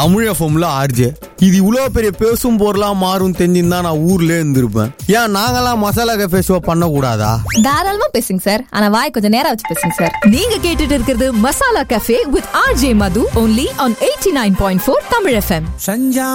தமிழ் எஃப்எம்ல ஆர்ஜே. இது இவ்வளோ பெரிய பேசும் பொருளா மாறும் தெரிஞ்சிருந்தா நான் ஊர்ல இருந்திருப்பேன். ஏன் நாங்கெல்லாம் மசாலா கஃபே ஷோ பண்ணக்கூடாதா? தாராளமா பேசுங்க சார், ஆனா வாய் கொஞ்சம் நேரம் வச்சு பேசுங்க சார். நீங்க கேட்டுட்டு இருக்கிறது masala cafe with RJ Madhu only on 89.4 Tamil FM.